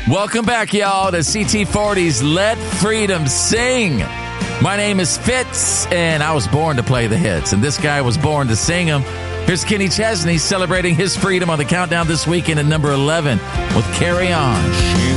Welcome back, y'all, to CT40's Let Freedom Sing. My name is Fitz, and I was born to play the hits, and this guy was born to sing them. Here's Kenny Chesney celebrating his freedom on the countdown this weekend at number 11 with Carry On. She